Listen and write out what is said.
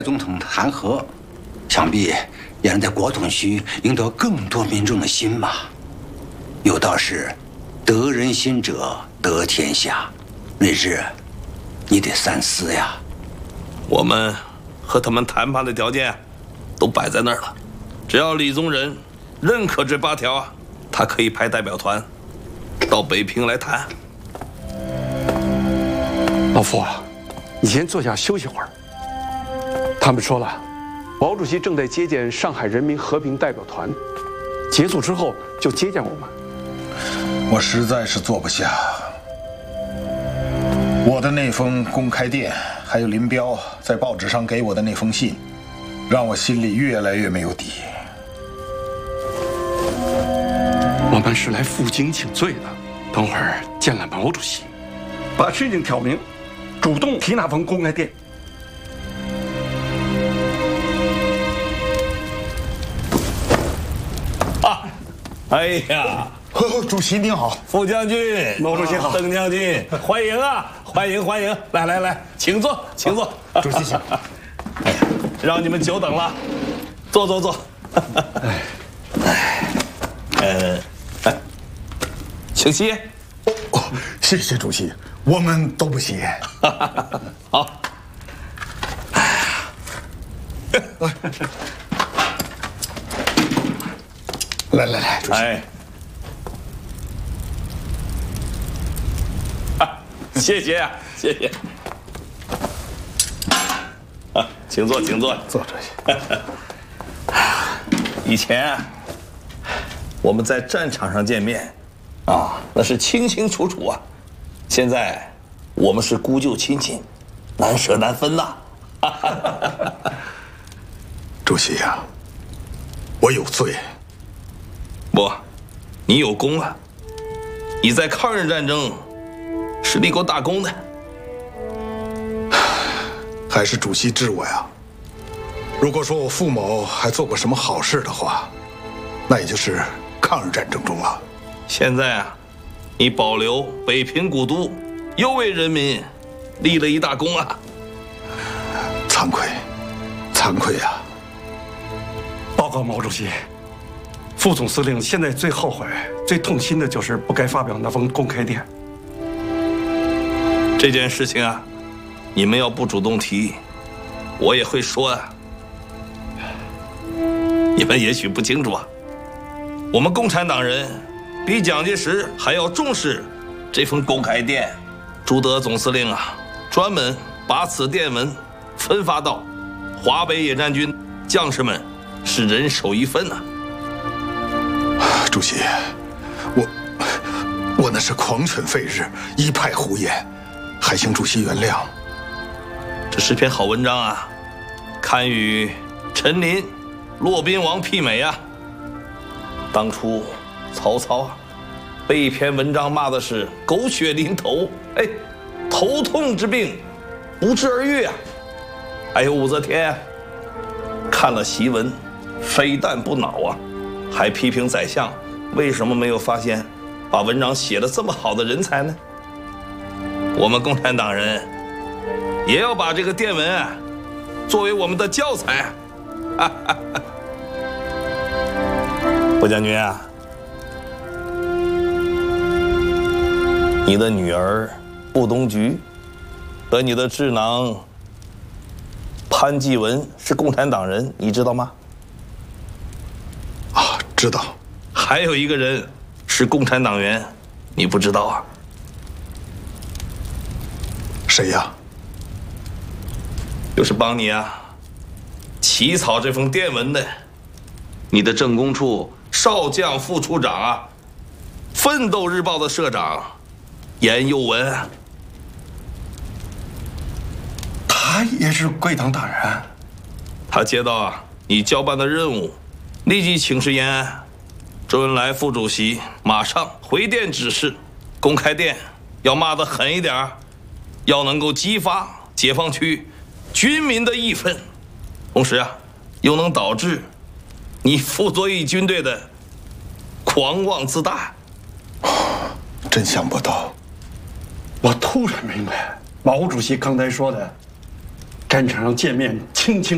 总统弹劾，想必也能在国统区赢得更多民众的心嘛。有道是，得人心者得天下，那日你得三思呀。 我们和他们谈判的条件都摆在那儿了，只要李宗仁认可这8条啊，他可以派代表团到北平来谈。 老夫啊，你先坐下休息会儿。他们说了，毛主席正在接见上海人民和平代表团，结束之后就接见我们。 我实在是坐不下。我的那封公开电，还有林彪在报纸上给我的那封信，让我心里越来越没有底。 我们是来负荆请罪的，等会儿见了毛主席，把事情挑明，主动提那封公开电。 哎呀， 主席您好， 副将军， 毛主席好， 邓将军，欢迎啊，欢迎欢迎！来，请坐，请坐。 主席请。 哎呀，让你们久等了，坐。请息。 谢谢主席，我们都不谢。 好。 来，主席。 谢谢。请坐。 坐，主席。 以前我们在战场上见面，那是清清楚楚啊。现在我们是姑舅亲戚，难舍难分呐。 主席呀，我有罪。 不，你有功啊！你在抗日战争是立过大功的。 还是主席治我呀。如果说我傅某还做过什么好事的话，那也就是抗日战争中了。 现在啊，你保留北平古都，又为人民立了一大功啊！ 惭愧呀！ 报告毛主席，副总司令现在最后悔、最痛心的就是不该发表那封公开电。 这件事情啊，你们要不主动提，我也会说啊。你们也许不清楚啊，我们共产党人比蒋介石还要重视这封公开电。朱德总司令啊，专门把此电文分发到华北野战军将士们，是人手一份啊。 主席，我那是狂犬吠日，一派胡言，还请主席原谅。 这是篇好文章啊，堪与陈琳、骆宾王媲美啊。当初曹操啊，被一篇文章骂的是狗血淋头，头痛之病不治而愈啊。还有武则天看了檄文，非但不恼啊，还批评宰相为什么没有发现把文章写得这么好的人才呢？我们共产党人也要把这个电文啊作为我们的教材。胡将军啊，你的女儿步东菊和你的智囊潘季文是共产党人，你知道吗？ 啊，知道。 还有一个人是共产党员，你不知道啊？ 谁呀？ 就是帮你啊起草这封电文的，你的政工处少将副处长啊，奋斗日报的社长严幼文。 他也是贵党党员。 他接到啊你交办的任务，立即请示延安，周恩来副主席马上回电指示，公开电要骂得狠一点，要能够激发解放区军民的义愤，同时啊又能导致你傅作义军队的狂妄自大。 真想不到。 我突然明白毛主席刚才说的，战场上见面轻轻